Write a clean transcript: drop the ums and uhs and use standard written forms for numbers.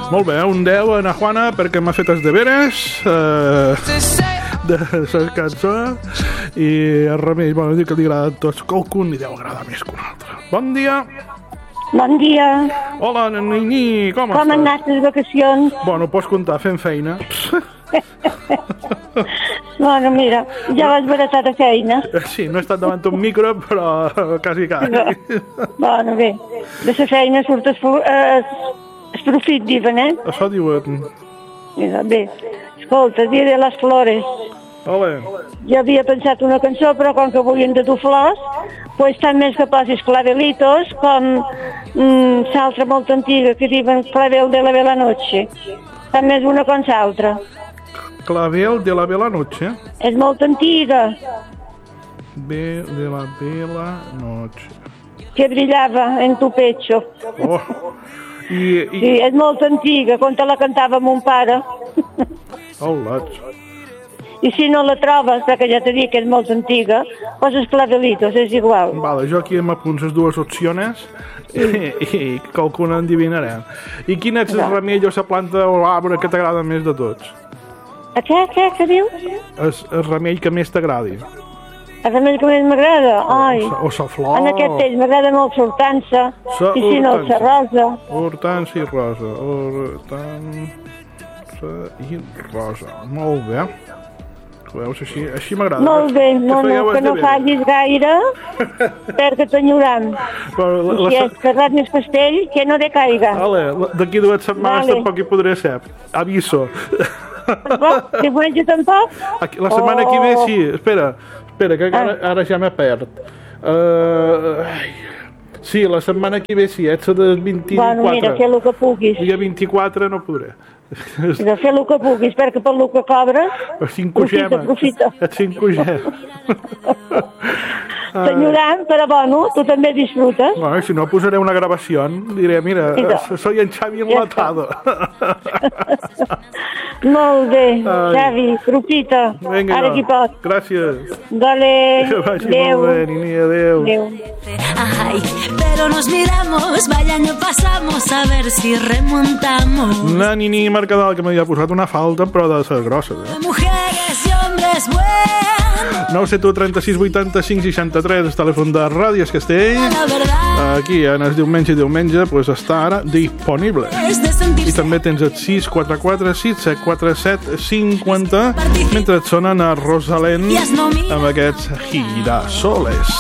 Molt bé, un 10 a na Juana perquè m'ha fet els deberes de la cançó i el Remei, bueno, dic que li agrada a tots, qualcun li deu agradar més que un altre. Bon dia. Bon dia. Hola, Nini, com estàs? Com han anat les vacacions? Bueno, pots comptar, fent feina. Bueno, mira, ja vas baratar de feina. Sí, no he estat davant un micro, però quasi. Bueno, bé, de la feina surt el profit, diuen, Això diuen. Mira, bé, escolta, Dia de les Flores. Ole. Jo havia pensat una cançó, però com que volien de tu flors, pues tant més que posis clavelitos com l'altra molt antiga que diuen clavel de la vela noche. Tant més una com l'altra. Clavel de la vela noche. És molt antiga. De la vela noche. Que brillava en tu pecho. Oh. Sí, és molt antiga, quan te la cantava mon pare. Hola. I si no la trobes, perquè ja t'he dit que és molt antiga, poses clavelitos, és igual. Vale, jo aquí m'apunto les dues opcions i qualcuna endivinarem. I quin és el remei o la planta o l'arbre que t'agrada més de tots? Què dius? El remei que més t'agradi. El remei que més m'agrada? Ai, o la flor. en aquest temps m'agrada molt l'hortansa, i si no, la rosa. Hortansa i rosa. Hortansa i rosa. Molt bé. Veus, així m'agrada. Molt bé, que no fallis gaire perquè t'enyoram. I si és Carrat més Castell, que no decaiga. Vale, d'aquí 2 setmanes tampoc hi podré ser. Aviso. Tampoc? Diumenge tampoc? La setmana que ve sí. Espera, que ara ja m'he perd. Sí, la setmana que ve sí, ets del 24. Bueno, mira, fer el que puguis. Dia 24 no podré. Mira, fer el que puguis, perquè per el que cobres, profita. Et 5 T'enyorant, però bueno, tu també disfrutes. Bueno, si no posaré una gravació, diré, mira, soy en Xavi enlatado. Molt bé, Xavi, profita. Ara qui pot. Gràcies. Dale, adeu. Molt bé, Nini, adeu. Ay, pero nos miramos, vaya no pasamos, a ver si remontamos. La Nini Mercadal, que m'havia posat una falta, però de ser grosses, Mujeres y hombres buenos. 971 36 85 63, el telèfon de Ràdios Castell. Aquí, en el diumenge, pues, està ara disponible. I també tens el 644 6747 50, mentre et sonen a Rosalén amb aquests girasoles.